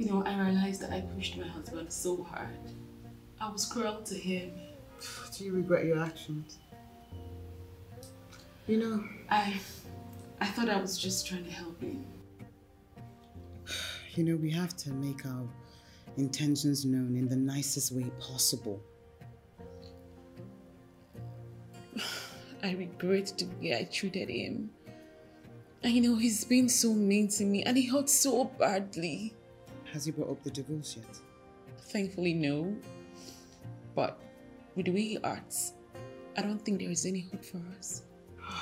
I realized that I pushed my husband so hard. I was cruel to him. Do you regret your actions? I thought I was just trying to help him. We have to make our intentions known in the nicest way possible. I regret the way I treated him. And he's been so mean to me and he hurt so badly. Has he brought up the divorce yet? Thankfully, no. But with the way he acts, I don't think there is any hope for us.